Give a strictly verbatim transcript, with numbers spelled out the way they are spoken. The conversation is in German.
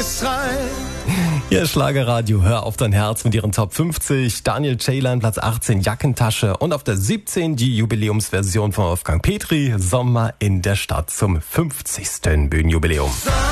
muss rein. Ihr Schlagerradio, hör auf dein Herz mit ihren Top fünfzig. Daniel Ceylan, Platz achtzehn, Jackentasche. Und auf der siebzehn die Jubiläumsversion von Wolfgang Petri, Sommer in der Stadt zum fünfzigsten Bühnenjubiläum.